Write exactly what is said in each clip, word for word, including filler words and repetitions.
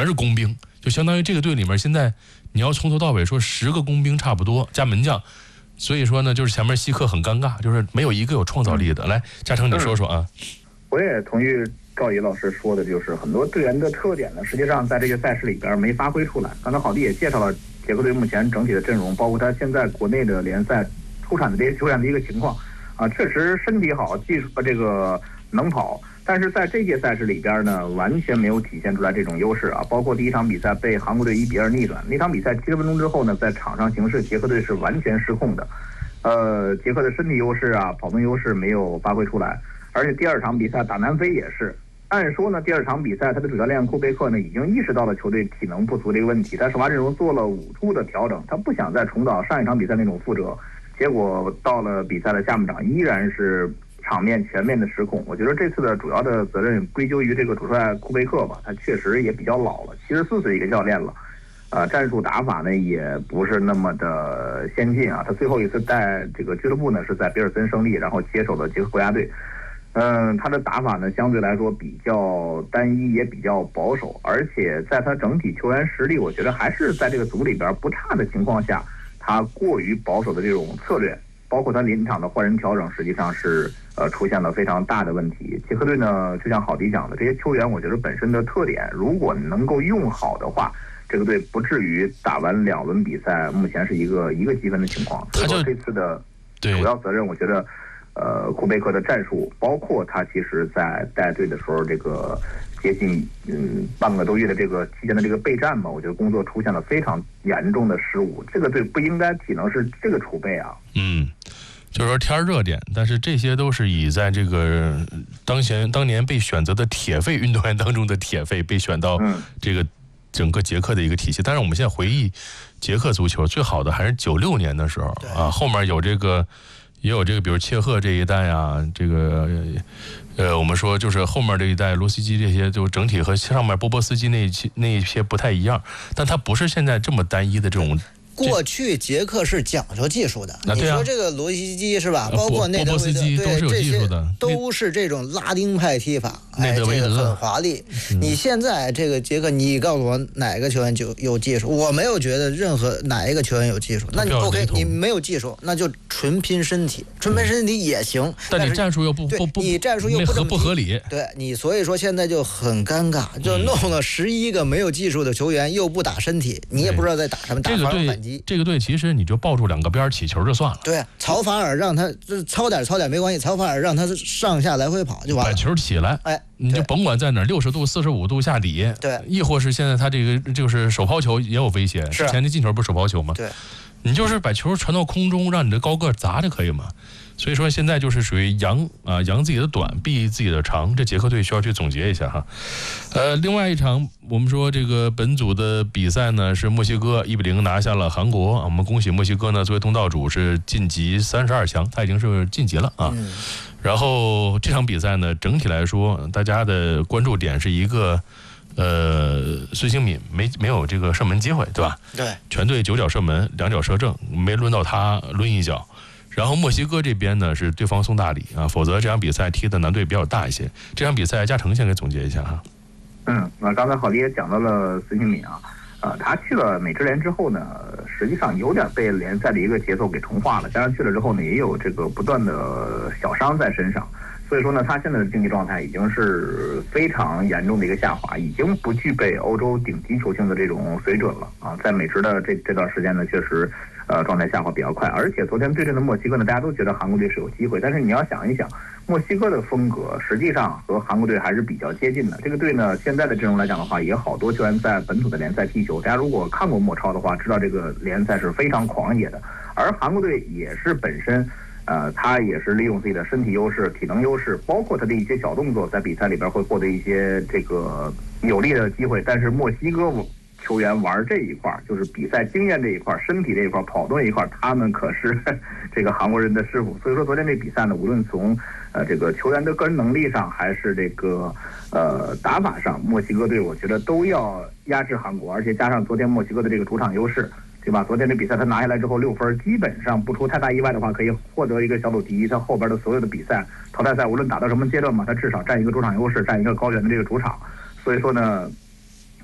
全是工兵，就相当于这个队里面现在你要从头到尾说十个工兵差不多加门将，所以说呢，就是前面稀客很尴尬，就是没有一个有创造力的。来，嘉诚你说说啊。 我也同意赵毅老师说的，就是很多队员的特点呢，实际上在这个赛事里边没发挥出来。刚才郝迪也介绍了捷克队目前整体的阵容，包括他现在国内的联赛出产的这些球员的一个情况啊，确实身体好，技术这个能跑，但是在这届赛事里边呢，完全没有体现出来这种优势啊。包括第一场比赛被韩国队一比二逆转，那场比赛七十分钟之后呢，在场上形势捷克队是完全失控的，呃，捷克的身体优势啊、跑动优势没有发挥出来。而且第二场比赛打南非也是，按说呢，第二场比赛他的主教练库贝克呢已经意识到了球队体能不足这个问题，他首发阵容做了五处的调整，他不想再重蹈上一场比赛那种覆辙，结果到了比赛的下半场依然是场面全面的失控。我觉得这次的主要的责任归咎于这个主帅库贝克吧，他确实也比较老了，七十四岁一个教练了，呃，战术打法呢也不是那么的先进啊。他最后一次带这个俱乐部呢是在比尔森胜利，然后接手了捷克国家队。嗯，他的打法呢相对来说比较单一，也比较保守，而且在他整体球员实力，我觉得还是在这个组里边不差的情况下，他过于保守的这种策略，包括他临场的换人调整，实际上是呃出现了非常大的问题。捷克队呢，就像郝迪讲的，这些球员我觉得本身的特点，如果能够用好的话，这个队不至于打完两轮比赛，目前是一个一个积分的情况。所以说这次的主要责任，我觉得。呃，库贝克的战术，包括他其实在带队的时候，这个接近嗯半个多月的这个期间的这个备战嘛，我觉得工作出现了非常严重的失误。这个队不应该体能是这个储备啊。 嗯，就是说天热点，但是这些都是以在这个当前当年被选择的铁肺运动员当中的铁肺被选到这个整个捷克的一个体系。但是我们现在回忆捷克足球最好的还是九六年的时候啊，后面有这个。也有这个，比如切赫这一代啊，这个，呃，我们说就是后面这一代罗斯基这些，就整体和上面波波斯基那一期那一些不太一样，但它不是现在这么单一的这种。 过去捷克是讲究技术的， 啊、 你说这个罗西基是吧？包括内德维德， 都是有技术的， 都是这种拉丁派踢法， 内德维德、 哎这个、很华丽、嗯。你现在这个捷克，你告诉我哪个球员就有技术？我没有觉得任何哪一个球员有技术。那你 OK， 你没有技术，那就纯拼身体，纯拼身体也行。嗯、 但你战术又不不不， 你战术又不不合理。 对你，所以说现在就很尴尬，就弄了十一个没有技术的球员，又不打身体，你也不知道在打什么，打防反击。 这个队其实。你就抱住两个边起球就算了。 对，曹法尔让他操点操点没关系，曹法尔让他上下来回跑就完了。 把球起来， 哎， 你就甭管在哪，六十度、四十五度下底， 对， 亦或是现在他这个就是手抛球也有威胁。之前的进球不是手抛球吗？ 对， 你就是把球传到空中，让你的高个砸就可以嘛。所以说现在就是属于扬啊扬自己的短，避自己的长，这捷克队需要去总结一下哈。呃，另外一场我们说这个本组的比赛呢是墨西哥一比零拿下了韩国啊，我们恭喜墨西哥呢作为东道主是晋级三十二强，他已经是晋级了啊。 嗯、 然后这场比赛呢整体来说，大家的关注点是一个。呃，孙兴敏没没有这个射门机会，对吧？ 对， 全队九脚射门，两脚射正，没轮到他抡一脚。然后墨西哥这边呢是对方送大礼啊，否则这场比赛踢的难度比较大一些。这场比赛嘉诚先给总结一下哈。 嗯，那刚才郝迪也讲到了孙兴敏啊，呃，他去了美职联之后呢，实际上有点被联赛的一个节奏给同化了，加上去了之后呢，也有这个不断的小伤在身上。所以说呢，他现在的竞技状态已经是非常严重的一个下滑，已经不具备欧洲顶级球星的这种水准了啊！在美职的这这段时间呢，确实，呃，状态下滑比较快。而且昨天对阵的墨西哥呢，大家都觉得韩国队是有机会，但是你要想一想，墨西哥的风格实际上和韩国队还是比较接近的。这个队呢，现在的阵容来讲的话，也好多球员在本土的联赛踢球。大家如果看过墨超的话，知道这个联赛是非常狂野的。而韩国队也是本身。呃，他也是利用自己的身体优势、体能优势，包括他的一些小动作，在比赛里边会获得一些这个有利的机会。但是墨西哥球员玩这一块，就是比赛经验这一块、身体这一块、跑动这一块，他们可是这个韩国人的师傅。所以说，昨天这比赛呢，无论从呃这个球员的个人能力上，还是这个呃打法上，墨西哥队我觉得都要压制韩国，而且加上昨天墨西哥的这个主场优势。对吧？昨天这比赛他拿下来之后六分，基本上不出太大意外的话，可以获得一个小组第一。他后边的所有的比赛淘汰赛，无论打到什么阶段嘛，他至少占一个主场优势，占一个高原的这个主场。所以说呢，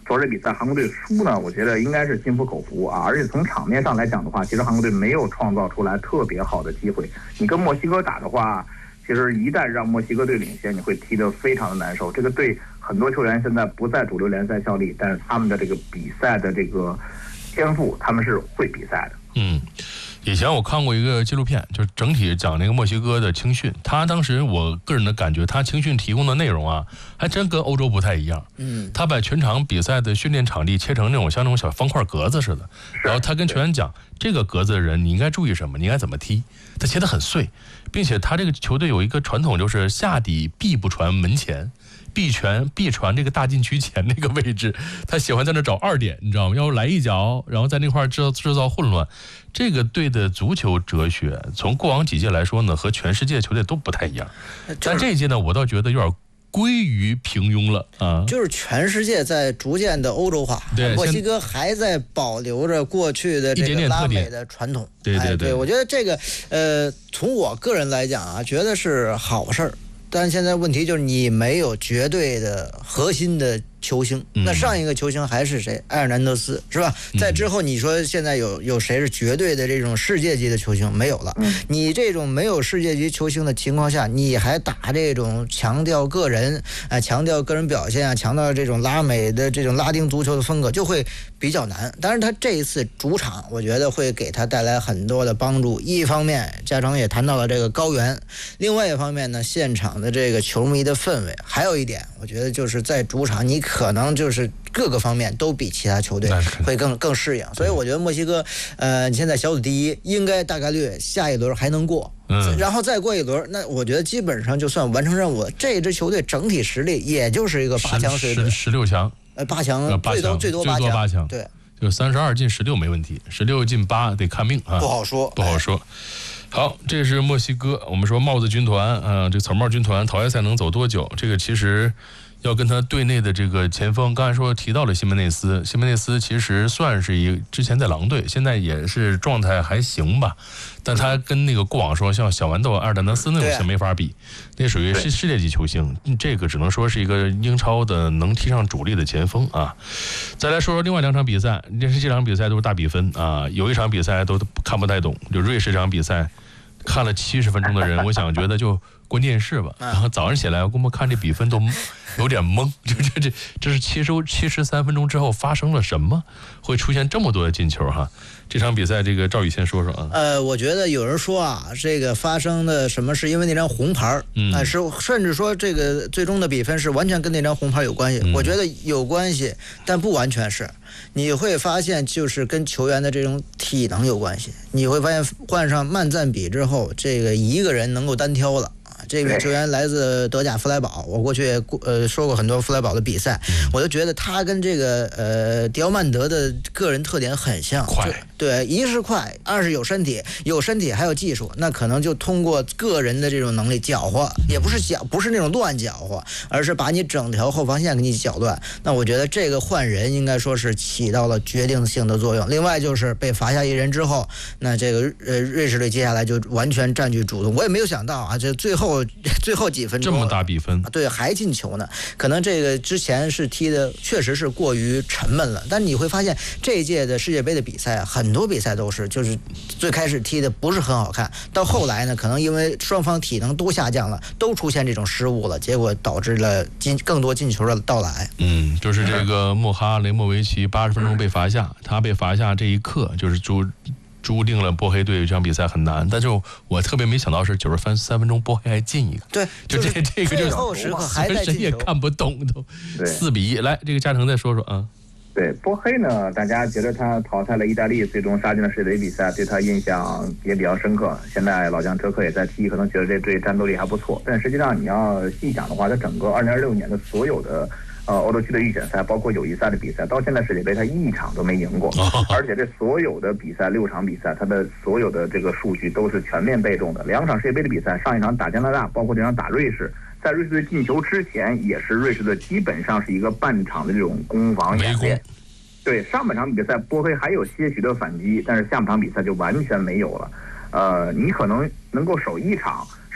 昨日比赛韩国队输呢，我觉得应该是心服口服啊。而且从场面上来讲的话，其实韩国队没有创造出来特别好的机会。你跟墨西哥打的话，其实一旦让墨西哥队领先，你会踢得非常的难受。这个对很多球员现在不在主流联赛效力，但是他们的这个比赛的这个天赋，他们是会比赛的。 嗯。以前我看过一个纪录片，就是整体讲那个墨西哥的青训。他当时我个人的感觉，他青训提供的内容啊，还真跟欧洲不太一样。嗯，他把全场比赛的训练场地切成那种像那种小方块格子似的，然后他跟球员讲，这个格子的人你应该注意什么，你应该怎么踢。他切得很碎，并且他这个球队有一个传统，就是下底必不传门前。必传必传这个大禁区前那个位置，他喜欢在那找二点，你知道吗？要来一脚，然后在那块制造制造混乱。这个队的足球哲学，从过往几届来说呢，和全世界球队都不太一样。但这一届呢，我倒觉得有点归于平庸了啊。 就是全世界在逐渐的欧洲化，墨西哥还在保留着过去的这个拉美的传统。 对对对, 对，我觉得这个呃，从我个人来讲啊，觉得是好事儿。但现在问题就是你没有绝对的核心的球星，那上一个球星还是谁？埃尔南德斯是吧？在之后你说现在有有谁是绝对的这种世界级的球星？没有了。你这种没有世界级球星的情况下，你还打这种强调个人啊、强调个人表现啊、强调这种拉美的这种拉丁足球的风格，就会比较难。但是他这一次主场，我觉得会给他带来很多的帮助。一方面，家长也谈到了这个高原；另外一方面呢，现场的这个球迷的氛围。还有一点，我觉得就是在主场，你可能就是各个方面都比其他球队会更更适应。所以我觉得墨西哥，呃，现在小组第一，应该大概率下一轮还能过。嗯，然后再过一轮，那我觉得基本上就算完成任务了。这支球队整体实力也就是一个八强水准， 十六强， 呃，八强最多最多八强， 八强， 对， 就三十二进十六没问题，十六进八得看命啊， 不好说， 不好说。好，这是墨西哥，我们说帽子军团啊、呃，这草帽军团淘汰赛能走多久？这个其实要跟他队内的这个前锋，刚才说提到了西门内斯，西门内斯其实算是一之前在狼队，现在也是状态还行吧，但他跟那个过往说像小豌豆阿尔丹德斯那种型没法比，那属于是世界级球星，这个只能说是一个英超的能踢上主力的前锋啊。再来说说另外两场比赛，这这两场比赛都是大比分啊，有一场比赛都看不太懂，就瑞士这场比赛看了七十分钟的人，我想觉得就关电视吧，然后早上起来我们看这比分都有点懵，这这这这是七十七十三分钟之后发生了什么，会出现这么多的进球哈？这场比赛，这个赵宇先说说啊。 呃，我觉得有人说啊，这个发生的什么是因为那张红牌，嗯，啊、呃，是甚至说这个最终的比分是完全跟那张红牌有关系。嗯、我觉得有关系，但不完全是。你会发现，就是跟球员的这种体能有关系。你会发现，换上曼赞比之后，这个一个人能够单挑了。这个球员来自德甲弗莱堡，我过去呃说过很多弗莱堡的比赛，我就觉得他跟这个呃迪奥曼德的个人特点很像， 快， 对，一是快，二是有身体，有身体还有技术，那可能就通过个人的这种能力搅和，也不是搅，不是那种乱搅和，而是把你整条后防线给你搅乱。那我觉得这个换人应该说是起到了决定性的作用。另外就是被罚下一人之后，那这个呃瑞士队接下来就完全占据主动。我也没有想到啊，这最后。最后几分钟这么大比分， 对，还进球呢。可能这个之前是踢的确实是过于沉闷了，但你会发现这一届的世界杯的比赛，很多比赛都是就是最开始踢的不是很好看，到后来呢，可能因为双方体能都下降了，都出现这种失误了，结果导致了进更多进球的到来。 嗯，就是这个莫哈雷莫维奇八十分钟被罚下，他被罚下这一刻就是注。注定了波黑队这场比赛很难，但是我特别没想到是九十三三分钟波黑还进一个， 对， 就这这个最后时刻还在进球， 谁也看不懂都，四比一。来，这个嘉诚再说说啊。 对，波黑呢，大家觉得他淘汰了意大利，最终杀进了世界杯比赛，对他印象也比较深刻。现在老将哲科也在踢，可能觉得这队战斗力还不错，但实际上你要细想的话，他整个二零二六年的所有的。呃，欧洲区的预选赛，包括友谊赛的比赛，到现在世界杯他一场都没赢过，而且这所有的比赛六场比赛，他的所有的这个数据都是全面被动的。两场世界杯的比赛，上一场打加拿大，包括这场打瑞士，在瑞士队进球之前，也是瑞士队基本上是一个半场的这种攻防演练。对，上半场比赛波黑还有些许的反击，但是下半场比赛就完全没有了。呃，你可能能够守一场。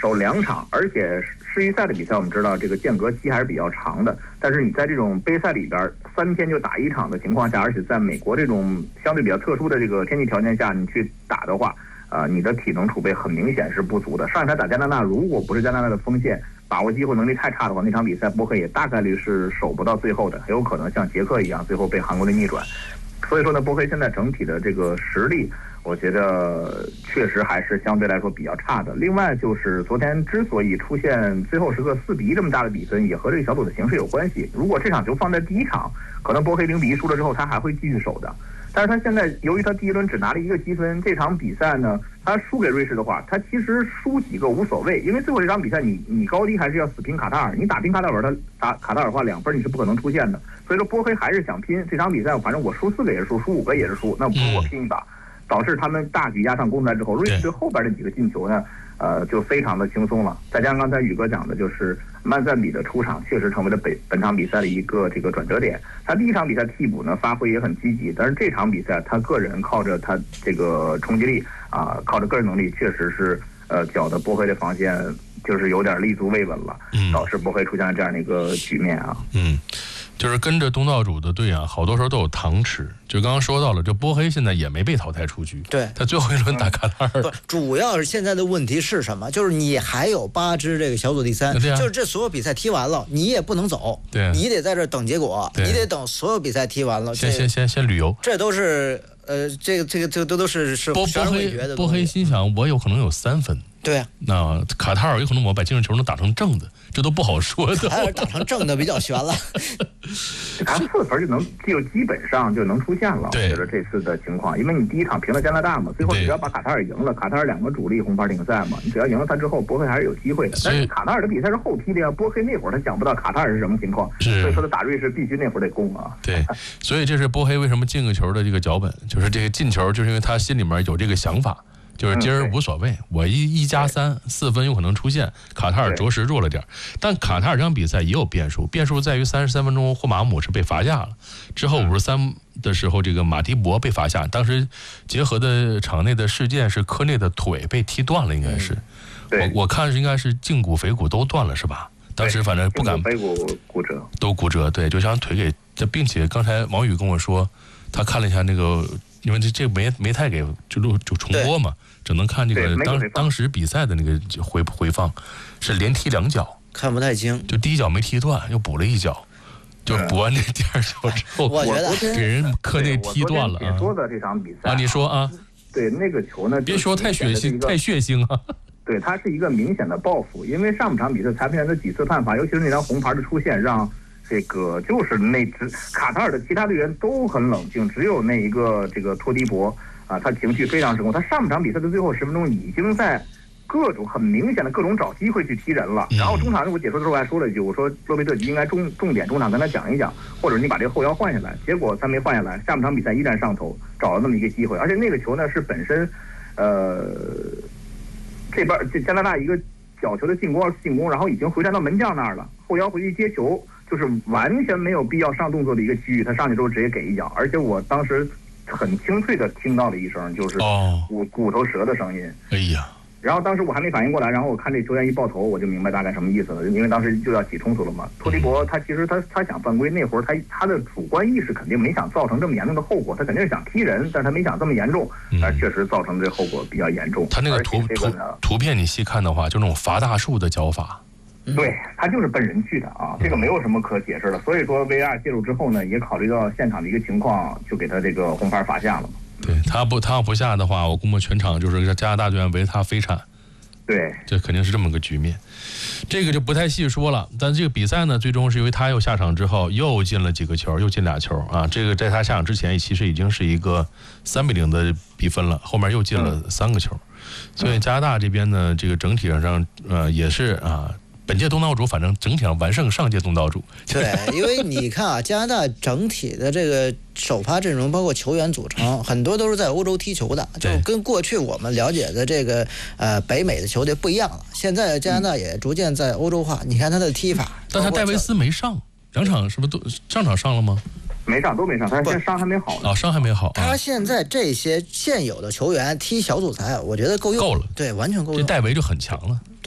守两场，而且世预赛的比赛我们知道这个间隔期还是比较长的，但是你在这种杯赛里边三天就打一场的情况下，而且在美国这种相对比较特殊的这个天气条件下，你去打的话，呃，你的体能储备很明显是不足的。上一场打加拿大，如果不是加拿大的锋线把握机会能力太差的话，那场比赛波黑也大概率是守不到最后的，很有可能像捷克一样最后被韩国队逆转。所以说呢，波黑现在整体的这个实力，我觉得确实还是相对来说比较差的。另外就是昨天之所以出现最后时刻四比一这么大的比分，也和这个小组的形势有关系。如果这场球放在第一场，可能波黑零比一输了之后，他还会继续守的。但是他现在由于他第一轮只拿了一个积分，这场比赛呢，他输给瑞士的话，他其实输几个无所谓，因为最后这场比赛你你高低还是要死拼卡塔尔，你打拼卡塔尔，他打卡塔尔的话两分你是不可能出现的。所以说波黑还是想拼这场比赛，反正我输四个也是输，输五个也是输，那不如我拼一把。导致他们大举压上攻出来之后，瑞士队后边的几个进球呢，呃，就非常的轻松了。再加上刚才宇哥讲的，就是曼赞比的出场确实成为了本本场比赛的一个这个转折点。他第一场比赛替补呢发挥也很积极，但是这场比赛他个人靠着他这个冲击力啊、呃，靠着个人能力，确实是呃搅得波黑的防线就是有点立足未稳了，导致波黑出现了这样的一个局面啊。 嗯。就是跟着东道主的队啊，好多时候都有糖吃。就刚刚说到了，这波黑现在也没被淘汰出局。 对， 他最后一轮打卡塔尔。 不，主要是现在的问题是什么？就是你还有八支这个小组第三， 对啊、 就是这所有比赛踢完了，你也不能走， 对、啊， 你得在这等结果，你得等所有比赛踢完了。 先先先先旅游， 这都是呃，这个这个这个都都是是波波黑波黑心想，我有可能有三分。 对啊， 那卡塔尔有可能我把净胜球能打成正的，这都不好说的。 卡塔尔打成正的比较悬了， 打四分就能就基本上就能出现了。我觉得这次的情况，因为你第一场平了加拿大嘛，最后只要把卡塔尔赢了，卡塔尔两个主力红牌停赛嘛，你只要赢了他之后，波黑还是有机会的。但是卡塔尔的比赛是后踢的呀，波黑那会儿他想不到卡塔尔是什么情况，所以说他打瑞士必须那会儿得攻啊。 对，所以这是波黑为什么进个球的这个脚本，就是这个进球，就是因为他心里面有这个想法。就是今儿无所谓，我一一加三四分有可能出现，卡塔尔着实弱了点，但卡塔尔这场比赛也有变数，变数在于三十三分钟霍马姆是被罚下了，之后五十三的时候这个马蒂博被罚下，当时结合的场内的事件是科内的腿被踢断了，应该是，我我看是应该是胫骨腓骨都断了是吧？当时反正不敢， 腓骨骨折都骨折，对，就像腿给这，并且刚才王宇跟我说，他看了一下那个，因为这这没没太给就录就重播嘛。只能看这个当当时比赛的那个回回放，是连踢两脚， 看不太清。 就第一脚没踢断，又补了一脚，就补完这第二脚之后， 我觉得给人课内踢断了啊。 说的这场比赛啊，你说啊？ 对，那个球呢， 别说太血腥，太血腥啊。 对，它是一个明显的报复，因为上半场比赛裁判员的几次判罚，尤其是那张红牌的出现，让这个就是那支卡塔尔的其他队员都很冷静，只有那一个这个托迪博。啊，他情绪非常失控。他上半场比赛的最后十分钟已经在各种很明显的各种找机会去踢人了。然后中场我解说的时候还说了一句，我说洛贝特吉应该重重点中场跟他讲一讲，或者你把这个后腰换下来。结果他没换下来，下半场比赛依然上头，找了那么一个机会。而且那个球呢是本身，呃，这边这加拿大一个角球的进攻进攻，然后已经回传到门将那儿了，后腰回去接球，就是完全没有必要上动作的一个区域，他上去之后直接给一脚。而且我当时很清脆的听到了一声，就是骨骨头折的声音。 哎呀！ 然后当时我还没反应过来，然后我看这球员一抱头，我就明白大概什么意思了，因为当时就要起冲突了嘛。托迪博他其实他他想犯规，那会儿他他的主观意识肯定没想造成这么严重的后果，他肯定是想踢人，但是他没想这么严重，但确实造成这后果比较严重。 他那个图图图片你细看的话，就那种伐大树的脚法。 对，他就是奔人去的啊，这个没有什么可解释的。所以说 V R 介入之后呢，也考虑到现场的一个情况，就给他这个红牌罚下了嘛。 对，他不他要不下的话，我估摸全场就是加拿大队员围他飞铲。 对， 这肯定是这么个局面，这个就不太细说了。但这个比赛呢，最终是因为他又下场之后又进了几个球，又进俩球啊。这个在他下场之前，其实已经是一个三比零的比分了，后面又进了三个球，所以加拿大这边呢，这个整体上呃也是啊。本届东道主，反正整体上完胜上届东道主。 对，因为你看啊，加拿大整体的这个首发阵容，包括球员组成，很多都是在欧洲踢球的，就跟过去我们了解的这个呃北美的球队不一样了。现在加拿大也逐渐在欧洲化，你看他的踢法。 但他戴维斯没上，两场是不是都上场上了吗？ 没上，都没上，他现在伤还没好呢。 啊，伤还没好。 他现在这些现有的球员踢小组赛，我觉得够用。 够了， 对，完全够用。 这戴维就很强了。 对。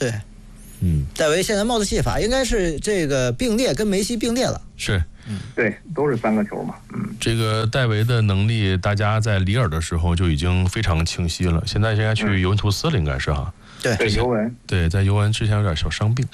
对， 嗯， 戴维现在帽子戏法应该是这个并列，跟梅西并列了。 是， 嗯，对，都是三个球嘛。嗯， 这个戴维的能力，大家在里尔的时候就已经非常清晰了。现在现在去尤文图斯了，应该是哈。 对， 对尤文， 对，在尤文之前有点小伤病。